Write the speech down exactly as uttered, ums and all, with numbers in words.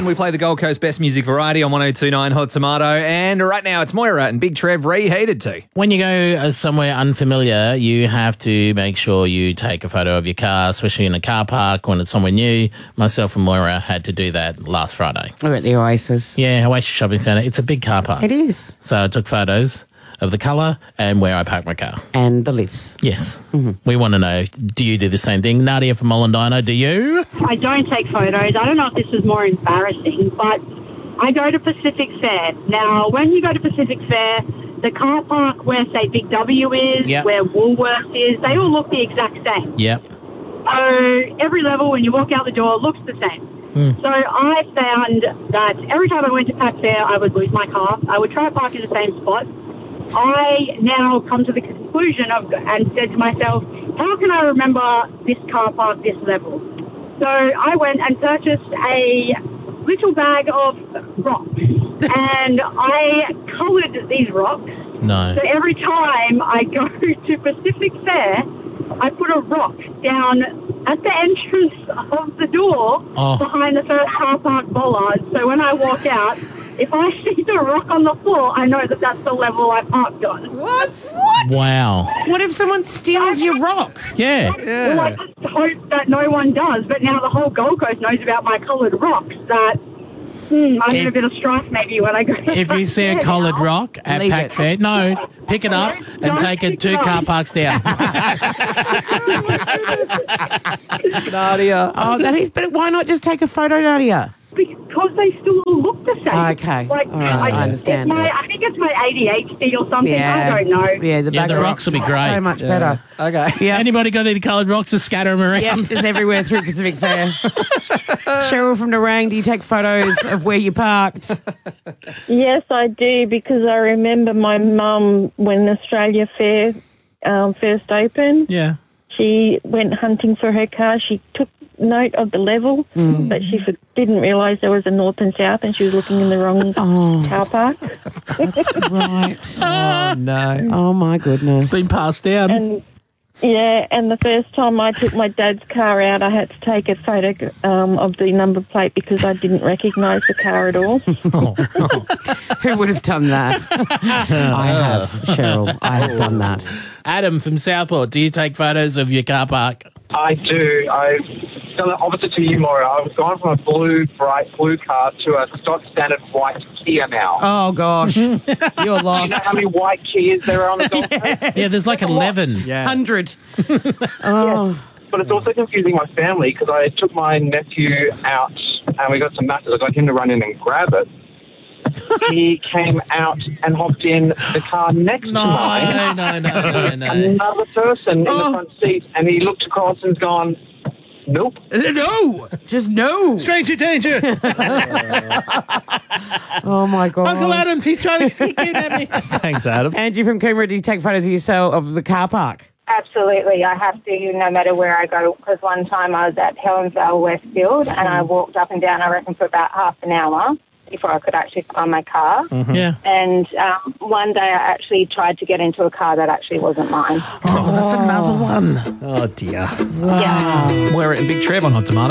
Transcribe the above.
We play the Gold Coast Best Music Variety on one oh two point nine Hot Tomato. And right now it's Moira and Big Trev reheated to. When you go uh, somewhere unfamiliar, you have to make sure you take a photo of your car, especially in a car park when it's somewhere new. Myself and Moira had to do that last Friday. We're at the Oasis. Yeah, Oasis Shopping Centre. It's a big car park. It is. So I took photos of the colour and where I parked my car. And the lifts. Yes. Mm-hmm. We want to know, do you do the same thing? Nadia from Molondino, do you? I don't take photos. I don't know if this is more embarrassing, but I go to Pacific Fair. Now, when you go to Pacific Fair, the car park where, say, Big W is, yep. where Woolworths is, they all look the exact same. Yep. So every level, when you walk out the door, looks the same. Mm. So I found that every time I went to Pac Fair, I would lose my car. I would try to park in the same spot. I now come to the conclusion of and said to myself, how can I remember this car park, this level? So I went and purchased a little bag of rocks, and I coloured these rocks. No. So every time I go to Pacific Fair, I put a rock down at the entrance of the door oh. behind the first car park bollard. So when I walk out, if I see the rock on the floor, I know that that's the level I parked on. What? What? Wow. What if someone steals your rock? Yeah. yeah. Well, I just hope that no one does. But now the whole Gold Coast knows about my coloured rocks that hmm, I'm in a bit of strife maybe when I go to If you see a coloured now. rock at Leave Pac it. Fair, no, pick it up and Don't take it pick two it up. car parks down. Nadia. Oh, that is. But why not just take a photo, Nadia? Because they still all look the same. Okay. Like, All right, I understand. It's my, I think it's my A D H D or something. Yeah. I don't know. Yeah, the, Yeah, bag the of rocks will be great. So much Yeah. better. Okay. Yeah. Anybody got any coloured rocks to scatter them around? Yeah, just everywhere through Pacific Fair. Cheryl from Nerang, do you take photos of where you parked? Yes, I do, because I remember my mum, when Australia Fair um, first opened, Yeah. she went hunting for her car. She took note of the level, Mm. but she for- didn't realise there was a north and south, and she was looking in the wrong Oh. car park. Right. Oh, no. Oh, my goodness. It's been passed down. And yeah, and the first time I took my dad's car out, I had to take a photo um, of the number plate because I didn't recognise the car at all. Who would have done that? I have, Cheryl. I have done that. Adam from Southport, do you take photos of your car park? I do. I've done the opposite to you, Moira. I've gone from a blue, bright blue car to a stock standard white Kia now. Oh, gosh. You're Do you lost. know how many white Kias there are on the Gold Coast? Yeah, there's like eleven. Yeah. Hundred. Oh. But it's also confusing my family because I took my nephew out and we got some matches. I got him to run in and grab it. He came out and hopped in the car next No, to mine. no, no, no, no. Another person in Oh. the front seat, and he looked across and's gone, nope. No. Just no. Stranger danger. Oh, my God. Uncle Adams, he's trying to sneak in at me. Thanks, Adam. Angie from Coomera, do you take photos of yourself of the car park? Absolutely, I have to, no matter where I go, because one time I was at Helensvale Westfield and I walked up and down, I reckon, for about half an hour before I could actually find my car. Yeah. And um, one day I actually tried to get into a car that actually wasn't mine. Oh, that's another one. Oh, dear. Yeah. Moira and Big Trev on Hot Tomato.